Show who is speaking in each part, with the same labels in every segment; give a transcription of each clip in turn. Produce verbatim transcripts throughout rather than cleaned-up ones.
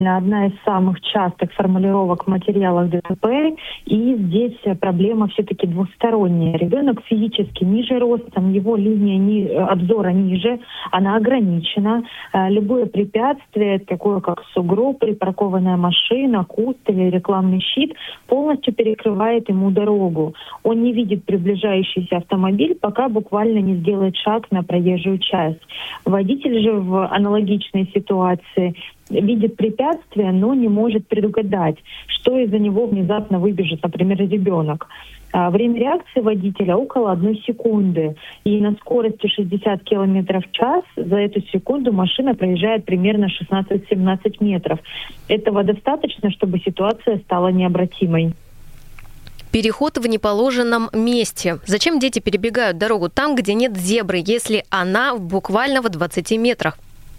Speaker 1: одна из самых частых формулировок в материалах ДТП, и здесь проблема все-таки двусторонняя. Ребенок физически ниже ростом, его линия ни, обзора ниже, она ограничена. Любое препятствие, такое как сугроб, припаркованная машина, куст или рекламный щит, полностью перекрывает ему дорогу. Он не видит приближающийся автомобиль, пока буквально не сделает шаг на проезжую часть. Водитель же в аналогичной ситуации видит препятствие, но не может предугадать, что из-за него внезапно выбежит, например, ребенок. Время реакции водителя около одной секунды. И на скорости шестьдесят километров в час за эту секунду машина проезжает примерно шестнадцать-семнадцать метров. Этого достаточно, чтобы ситуация стала необратимой.
Speaker 2: Переход в неположенном месте. Зачем дети перебегают дорогу там, где нет зебры, если она буквально в двадцати метрах?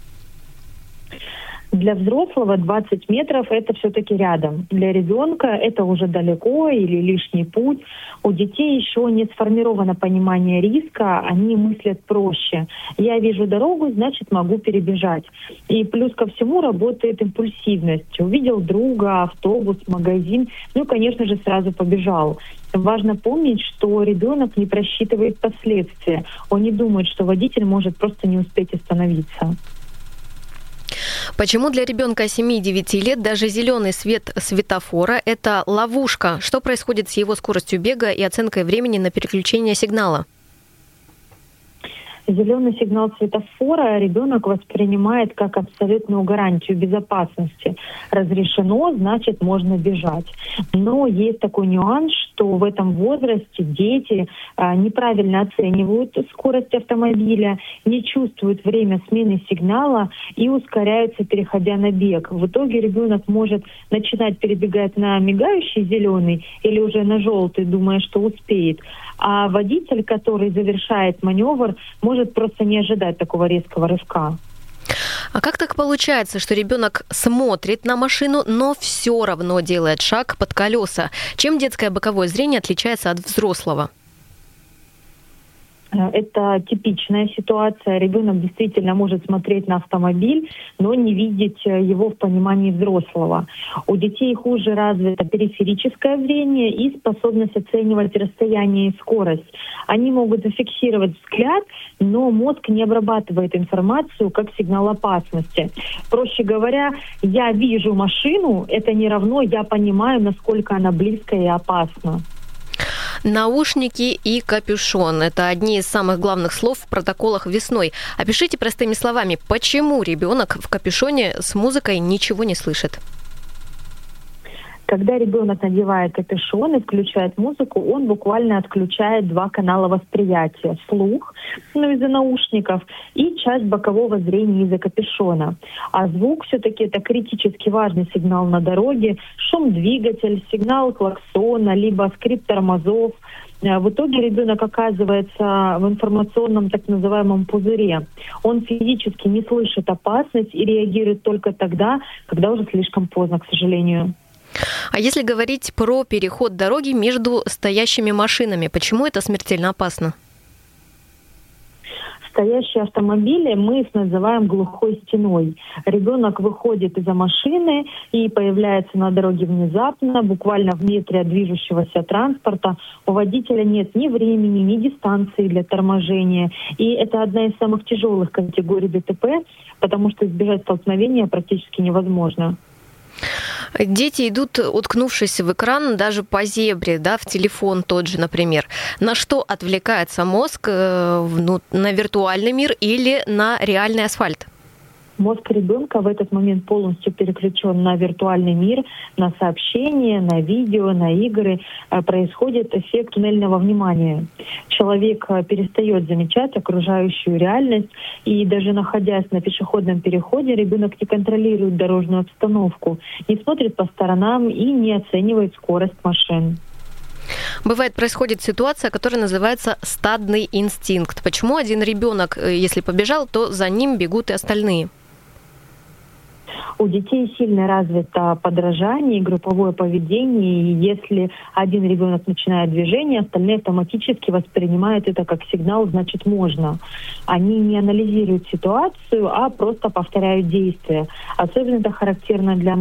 Speaker 1: Для взрослого двадцать метров — это все-таки рядом. Для ребенка это уже далеко или лишний путь. У детей еще не сформировано понимание риска, они мыслят проще. Я вижу дорогу, значит, могу перебежать. И плюс ко всему работает импульсивность. Увидел друга, автобус, магазин, ну, конечно же, сразу побежал. Важно помнить, что ребенок не просчитывает последствия. Он не думает, что водитель может просто не успеть остановиться.
Speaker 2: Почему для ребенка семи-девяти лет даже зеленый свет светофора – это ловушка? Что происходит с его скоростью бега и оценкой времени на переключение сигнала?
Speaker 1: Зеленый сигнал светофора ребенок воспринимает как абсолютную гарантию безопасности. Разрешено, значит, можно бежать. Но есть такой нюанс, что в этом возрасте дети а, неправильно оценивают скорость автомобиля, не чувствуют время смены сигнала и ускоряются, переходя на бег. В итоге ребенок может начинать перебегать на мигающий зеленый или уже на желтый, думая, что успеет. А водитель, который завершает маневр, может просто не ожидать такого резкого рывка.
Speaker 2: А как так получается, что ребенок смотрит на машину, но все равно делает шаг под колеса? Чем детское боковое зрение отличается от взрослого?
Speaker 1: Это типичная ситуация. Ребенок действительно может смотреть на автомобиль, но не видеть его в понимании взрослого. У детей хуже развито периферическое зрение и способность оценивать расстояние и скорость. Они могут зафиксировать взгляд, но мозг не обрабатывает информацию как сигнал опасности. Проще говоря, я вижу машину, это не равно я понимаю, насколько она близкая и опасна.
Speaker 2: Наушники и капюшон – это одни из самых главных слов в протоколах весной. Опишите простыми словами, почему ребенок в капюшоне с музыкой ничего не слышит?
Speaker 1: Когда ребенок надевает капюшон и включает музыку, он буквально отключает два канала восприятия: слух, ну, из-за наушников, и часть бокового зрения из-за капюшона. А звук все-таки это критически важный сигнал на дороге: шум двигателя, сигнал клаксона, либо скрип тормозов. В итоге ребенок оказывается в информационном так называемом пузыре. Он физически не слышит опасность и реагирует только тогда, когда уже слишком поздно, к сожалению.
Speaker 2: А если говорить про переход дороги между стоящими машинами, почему это смертельно опасно?
Speaker 1: Стоящие автомобили мы называем глухой стеной. Ребенок выходит из-за машины и появляется на дороге внезапно, буквально в метре от движущегося транспорта. У водителя нет ни времени, ни дистанции для торможения. И это одна из самых тяжелых категорий ДТП, потому что избежать столкновения практически невозможно.
Speaker 2: Дети идут, уткнувшись в экран, даже по зебре, да, в телефон тот же, например. На что отвлекается мозг? Ну, на виртуальный мир или на реальный асфальт?
Speaker 1: Мозг ребенка в этот момент полностью переключен на виртуальный мир, на сообщения, на видео, на игры. Происходит эффект туннельного внимания. Человек перестает замечать окружающую реальность, и даже находясь на пешеходном переходе, ребенок не контролирует дорожную обстановку, не смотрит по сторонам и не оценивает скорость машин.
Speaker 2: Бывает, происходит ситуация, которая называется стадный инстинкт. Почему один ребенок, если побежал, то за ним бегут и остальные?
Speaker 1: У детей сильно развито подражание и групповое поведение. И если один ребенок начинает движение, остальные автоматически воспринимают это как сигнал, значит, можно. Они не анализируют ситуацию, а просто повторяют действия. Особенно это характерно для